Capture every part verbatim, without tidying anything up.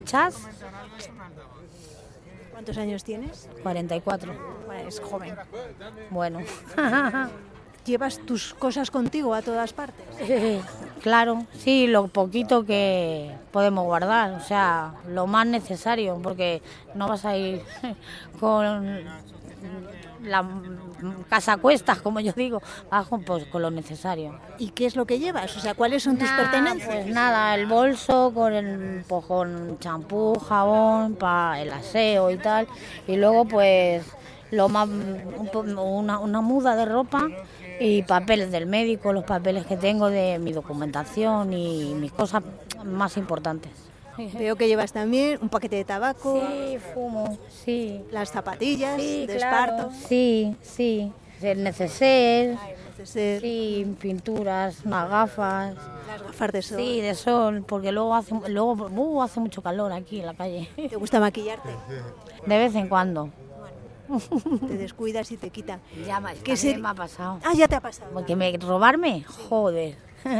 Chas, ¿Cuántos años tienes? cuarenta y cuatro. Bueno, es joven. Bueno, ¿Llevas tus cosas contigo a todas partes? claro, sí, lo poquito que podemos guardar, o sea, lo más necesario, porque no vas a ir con la casa a cuestas, como yo digo, vas con, pues, con lo necesario. ¿Y qué es lo que llevas? O sea, ¿cuáles son tus Nah, pertenencias? Pues nada, el bolso con el pues, con champú, jabón, para el aseo y tal, y luego pues lo más un po- una, una muda de ropa y papeles del médico, los papeles que tengo de mi documentación y mis cosas más importantes. Veo que llevas también un paquete de tabaco, Sí, fumo, sí. las zapatillas Sí, de claro. esparto, Sí, sí. El neceser, neceser, sí, pinturas, unas gafas. las gafas de sol. Sí, de sol, porque luego hace luego uh, hace mucho calor aquí en la calle. ¿Te gusta maquillarte? De vez en cuando. Te descuidas y te quitan. Ya me, ¿Qué también ser- me ha pasado. Ah, ya te ha pasado. Porque me robarme, joder.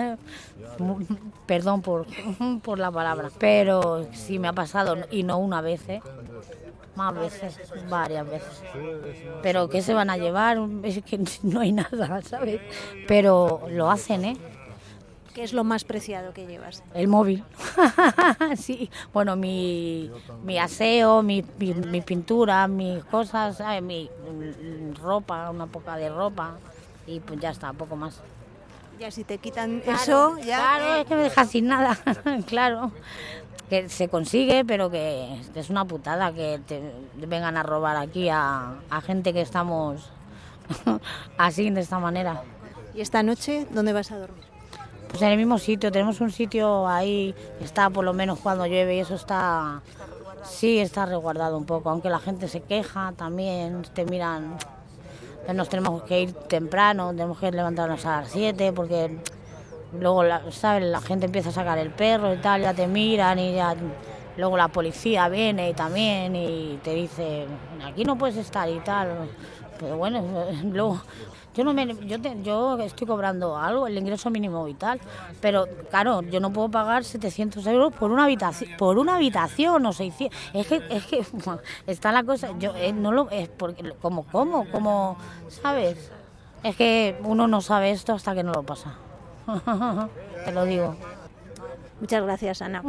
Perdón por, por la palabra, pero sí me ha pasado y no una vez, ¿eh? Más veces, varias veces. Pero ¿qué se van a llevar? Es que no hay nada, ¿sabes? Pero lo hacen, ¿eh? ¿Qué es lo más preciado que llevas? El móvil. Sí, bueno, mi, mi aseo, mi, mi, mi pintura, mis cosas, ¿sabes? Mi mm, ropa, una poca de ropa y pues ya está, poco más. Ya si te quitan Claro, eso, ya... Claro, es que me deja sin nada, claro. Que se consigue, pero que es una putada que te vengan a robar aquí a, a gente que estamos así, de esta manera. ¿Y esta noche dónde vas a dormir? Pues en el mismo sitio, tenemos un sitio ahí, está por lo menos cuando llueve y eso está, sí, está resguardado un poco, aunque la gente se queja también, te miran, nos tenemos que ir temprano, tenemos que levantarnos a las siete porque luego, la, ¿sabes? La gente empieza a sacar el perro y tal, ya te miran y ya, luego la policía viene y también y te dice, aquí no puedes estar y tal, pero bueno, luego... Yo no me, yo, te, yo estoy cobrando algo, el ingreso mínimo vital, pero claro, yo no puedo pagar setecientos euros por una habitación, por una habitación o seiscientos. Es que, es que está la cosa, yo eh, no lo es porque como cómo, como, ¿sabes? Es que uno no sabe esto hasta que no lo pasa. Te lo digo. Muchas gracias, Ana.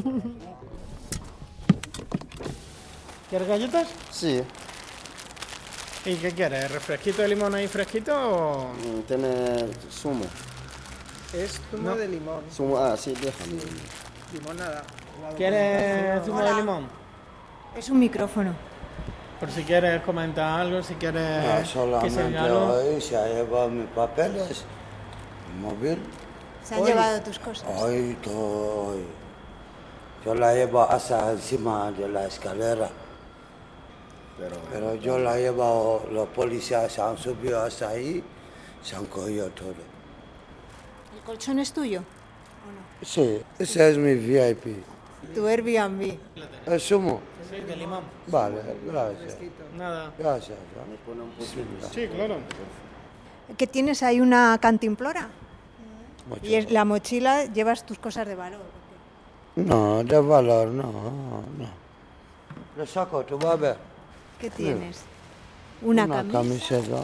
¿Quieres galletas? Sí, ¿Y qué quieres? ¿Refresquito de limón ahí fresquito o...? mm, tiene zumo. Es zumo de limón. Zumo, ah, sí, déjame. Limonada. ¿Quieres zumo de limón? Es un micrófono. Por si quieres comentar algo, si quieres No, que se solamente diga algo. hoy se ha llevado mis papeles, mi móvil. Se han Hoy. llevado tus cosas. Hoy, todo hoy. Yo la llevo hasta encima de la escalera. Pero, Pero yo la he llevado, los policías se han subido hasta ahí, se han cogido todo. ¿El colchón es tuyo? Sí, ese es mi V I P. Tu Airbnb. ¿El zumo? Sí, de limón. Vale, gracias. Nada. Gracias. Sí, claro. ¿Qué tienes ahí? ¿Una cantimplora? Mucho. Y es, la mochila llevas tus cosas de valor. No, de valor, no, no. Lo saco, tú vas a ver. ¿Qué tienes? Una, camisa. camiseta.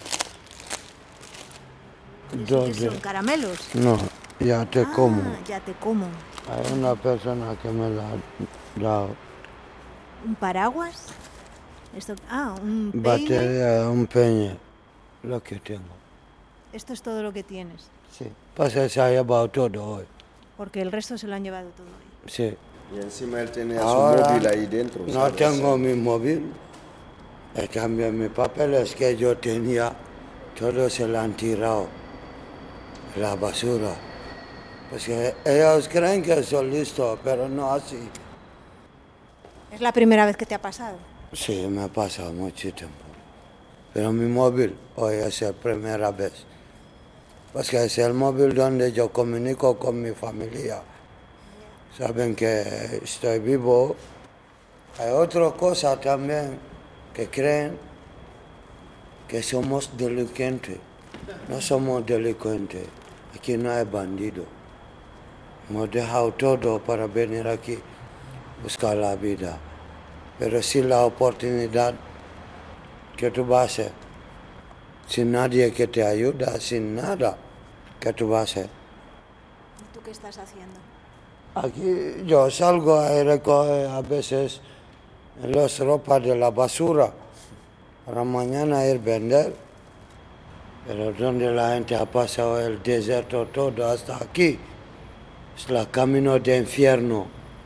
¿Qué Dos de... son caramelos? No, ya te Ah, como. ya te como. Hay una persona que me la ha dado. ¿Un paraguas? Esto, ah, un peine. Batería, un peine, lo que tengo. Esto es todo lo que tienes. Sí. Pasa, se ha llevado todo hoy. Porque el resto se lo han llevado todo hoy. Sí. Y encima él tenía Ahora, su móvil ahí dentro. no ¿sabes? tengo mi móvil. En cambio, mis papeles que yo tenía, todos se lo han tirado a la basura. Pues que ellos creen que soy listo, pero no así. ¿Es la primera vez que te ha pasado? Sí, me ha pasado mucho tiempo. Pero mi móvil hoy es la primera vez. Pues que es el móvil donde yo comunico con mi familia. Saben que estoy vivo. Hay otra cosa también, que creen que somos delincuentes. No somos delincuentes. Aquí no hay bandido. Hemos dejado todo para venir aquí. buscar la vida. Pero sin la oportunidad que tú vas a hacer, sin nadie que te ayuda, sin nada, ¿qué tú vas a hacer? ¿Y tú qué estás haciendo? Aquí yo salgo a recoger a veces las ropas de la basura para mañana ir a vender. Pero donde la gente ha pasado el desierto todo hasta aquí, es el camino de infierno.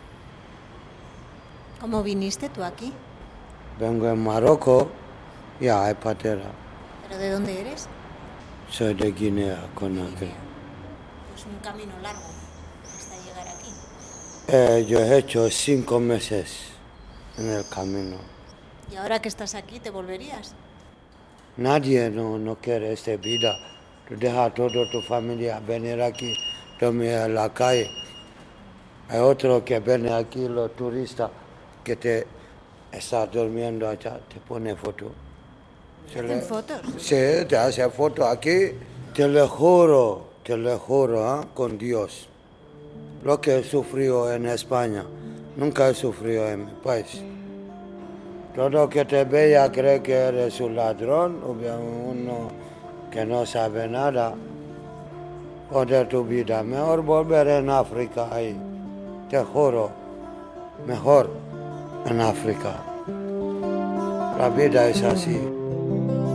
¿Cómo viniste tú aquí? Vengo en Marruecos y hay patera. ¿Pero de dónde eres? Soy de Guinea, Conakry. Pues un camino largo hasta llegar aquí. Eh, yo he hecho cinco meses en el camino. ¿Y ahora que estás aquí te volverías? Nadie no, no quiere esta vida. Tú dejas toda tu familia venir aquí, dormir en la calle. Hay otro que viene aquí, los turistas, que te está durmiendo allá, te pone foto. ¿Te hacen fotos? Sí, te hace foto aquí. Te lo juro, te lo juro, ¿eh? Con Dios. Lo que he sufrido en España, nunca he sufrido en mi país. Todo que te vea cree que eres un ladrón o bien uno que no sabe nada. Joder tu vida. Mejor volver en África ahí. Te juro. Mejor en África. La vida es así.